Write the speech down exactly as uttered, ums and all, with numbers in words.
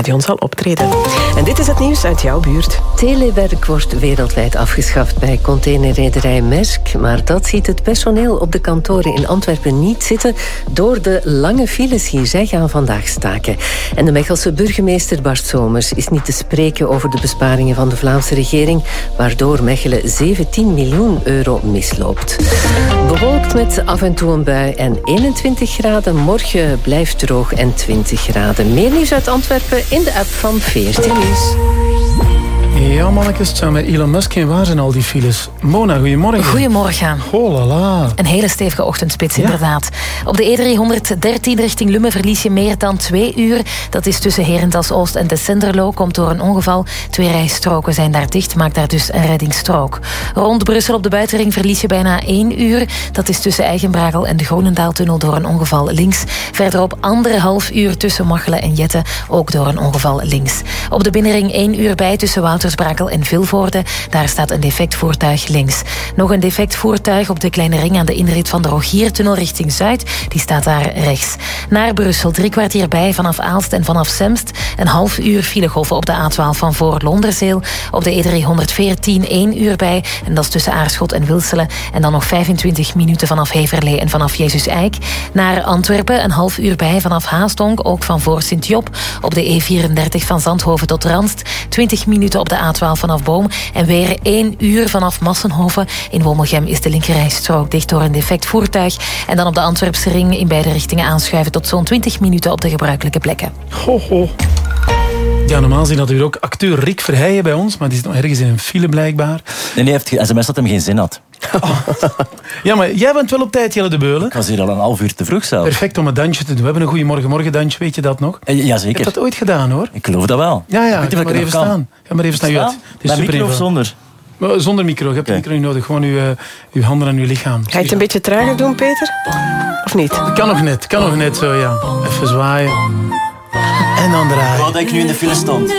stadion zal optreden. En dit is het nieuws uit jouw buurt. Telewerk wordt wereldwijd afgeschaft bij containerrederij Maersk, maar dat ziet het personeel op de kantoren in Antwerpen niet zitten door de lange files hier. Zij gaan vandaag staken. En de Mechelse burgemeester Bart Somers is niet te spreken over de besparingen van de Vlaamse regering, waardoor Mechelen zeventien miljoen euro misloopt. Bewolkt met af en toe een bui en eenentwintig graden. Morgen blijft droog en twintig graden. Meer nieuws uit Antwerpen in de app van veertien Nieuws. Ja, mannetjes, het zou met Elon Musk geen waar zijn, al die files. Mona, goedemorgen. Goedemorgen. Oh la la. Een hele stevige ochtendspits, Ja. inderdaad. Op de E driehonderddertien richting Lummen verlies je meer dan twee uur. Dat is tussen Herentals-Oost en de Senderlo. Komt door een ongeval. Twee rijstroken zijn daar dicht, maakt daar dus een reddingsstrook. Rond Brussel op de buitenring verlies je bijna één uur. Dat is tussen Eigenbragel en de Groenendaaltunnel door een ongeval links. Verderop anderhalf uur tussen Machelen en Jette, ook door een ongeval links. Op de binnenring één uur bij tussen Woutersbrakel en Vilvoorde. Daar staat een defect voertuig links. Nog een defect voertuig op de kleine ring aan de inrit van de Rogiertunnel richting Zuid. Die staat daar rechts. Naar Brussel, drie kwartier bij vanaf Aalst en vanaf Semst. Een half uur filegolven op de A twaalf van voor Londerzeel. Op de E driehonderdveertien één uur bij. En dat is tussen Aarschot en Wilselen. En dan nog vijfentwintig minuten vanaf Heverlee en vanaf Jezus Eik. Naar Antwerpen, een half uur bij vanaf Haastonk. Ook van voor Sint-Job. Op de E vierendertig van Zandhoven tot Randst. twintig minuten op de A twaalf vanaf Boom. En weer één uur vanaf Massenhoven. In Womelgem is de linkerrijstrook dicht door een defect voertuig. En dan op de Antwerpse ring in beide richtingen aanschuiven tot zo'n twintig minuten op de gebruikelijke plekken. Ho, ho. Ja, normaal zien dat u ook acteur Rick Verheijen bij ons, maar die zit nog ergens in een file blijkbaar. Nee, nee, hij heeft sms dat hem geen zin had. Oh. Ja, maar jij bent wel op tijd, Jelle de Beulen. Ik was hier al een half uur te vroeg zelf. Perfect om een dansje te doen. We hebben een goede morgen-morgen-dansje, weet je dat nog? Eh, Jazeker. Ik heb dat ooit gedaan, hoor. Ik geloof dat wel. Ja, ja, Weet je ga of maar ik even nog kan? staan. Ga maar even staan, Jut. Het is Met super micro of eenvoudig. zonder? Maar zonder micro, je hebt Oké. de micro niet nodig. Gewoon uw, uh, uw handen en uw lichaam. Ga je het een beetje trager doen, Peter? Of niet? Kan nog net, kan nog net zo, ja. Even zwaaien. En dan draaien. Wat dat ik nu in de file stond.